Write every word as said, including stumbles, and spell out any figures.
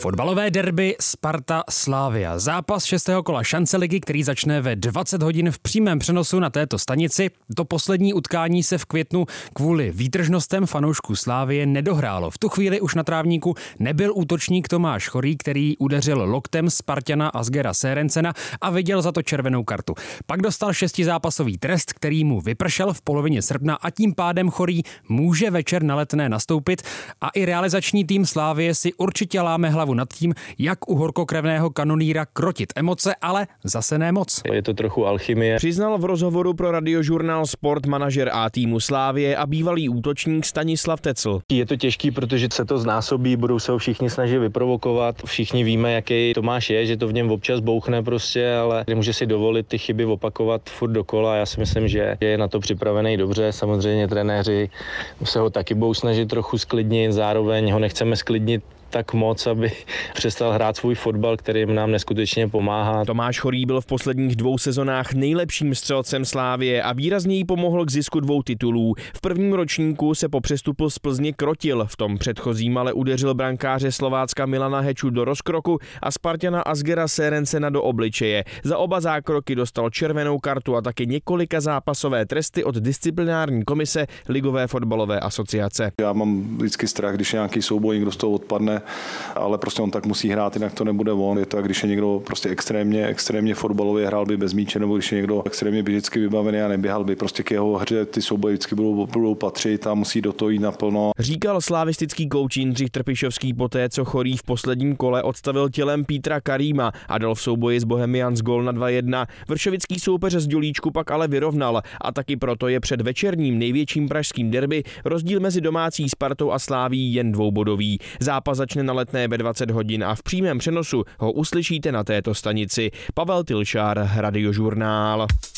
Fotbalové derby Sparta Slavia. Zápas šestého kola šance ligy, který začne ve dvacet hodin v přímém přenosu na této stanici. To poslední utkání se v květnu kvůli výtržnostem fanoušků Slavie nedohrálo. V tu chvíli už na trávníku nebyl útočník Tomáš Chorý, který udeřil loktem Spartana Asgera Serencena a viděl za to červenou kartu. Pak dostal šestizápasový trest, který mu vypršel v polovině srpna a tím pádem Chorý může večer na Letné nastoupit a i realizační tým Slavie si určitě láme hlavu nad tím, jak u horkokrevného kanoníra krotit emoce, ale zase ne moc. Je to trochu alchymie. Přiznal v rozhovoru pro radiožurnál Sport manažer A týmu Slavie a bývalý útočník Stanislav Tecl. Je to těžký, protože se to znásobí, budou se ho všichni snažit vyprovokovat. Všichni víme, jaký Tomáš je, že to v něm občas bouchne prostě, ale nemůže si dovolit ty chyby opakovat furt dokola. Já si myslím, že je na to připravený dobře. Samozřejmě trenéři se ho taky budou snažit trochu sklidnit, zároveň ho nechceme sklidnit tak moc, aby přestal hrát svůj fotbal, který nám neskutečně pomáhá. Tomáš Chorý byl v posledních dvou sezonách nejlepším střelcem Slavie a výrazně jí pomohl k zisku dvou titulů. V prvním ročníku se po přestupu z Plzně krotil, v tom předchozím ale udeřil brankáře Slovácka Milana Heču do rozkroku a Spartana Asgera Serencena do obličeje. Za oba zákroky dostal červenou kartu a taky několika zápasové tresty od disciplinární komise Ligové fotbalové asociace. Já mám vždycky strach, když nějaký souboj, někdo z toho odpadne, ale prostě on tak musí hrát, jinak to nebude on. Je to, jak když je někdo prostě extrémně, extrémně fotbalově hrál by bez míče, nebo když je někdo extrémně běžecky vybavený a neběhal by. Prostě k jeho hře ty souboje vždycky budou, budou patřit a musí do toho jít naplno. Říkal slavistický kouč Jindřich Trpišovský poté, co Chorý v posledním kole odstavil tělem Pítra Karíma a dal v souboji s Bohemians gól na dva jedna. Vršovický soupeř z Dělíčku pak ale vyrovnal a taky proto je před večerním největším pražským derby rozdíl mezi domácí Spartou a Slavií jen dvoubodový. Zápas začne na Letné ve dvacet hodin a v přímém přenosu ho uslyšíte na této stanici. Pavel Tilšár, Radiožurnál.